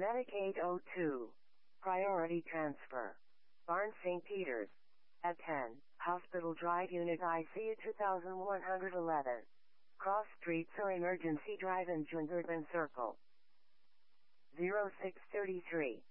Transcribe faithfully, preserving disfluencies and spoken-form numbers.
Medic eight oh two. Priority transfer. Barn Saint Peter's. At ten, Hospital Drive Unit I C U two thousand one hundred eleven. Cross Streets or Emergency Drive in Jungerban Circle. zero six three three.